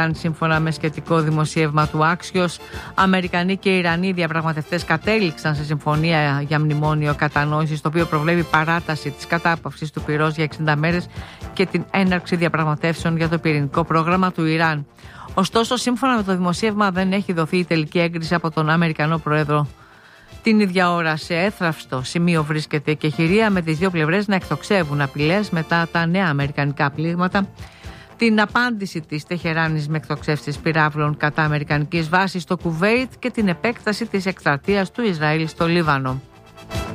Ιράν, σύμφωνα με σχετικό δημοσίευμα του Axios. Αμερικανοί και Ιρανοί διαπραγματευτές κατέληξαν σε συμφωνία για μνημόνιο κατανόησης, το οποίο προβλέπει παράταση της κατάπαυσης του πυρός για 60 μέρες και την έναρξη διαπραγματεύσεων για το πυρηνικό πρόγραμμα του Ιράν. Ωστόσο, σύμφωνα με το δημοσίευμα, δεν έχει δοθεί η τελική έγκριση από τον Αμερικανό Πρόεδρο. Την ίδια ώρα, σε έθραυστο σημείο βρίσκεται και χειρία, με τις δύο πλευρές να εκτοξεύουν απειλές μετά τα νέα αμερικανικά πλήγματα, την απάντηση της Τεχεράνης με εκτοξεύσεις πυράβλων κατά αμερικανικής βάσης στο Κουβέιτ και την επέκταση της εκστρατείας του Ισραήλ στο Λίβανο.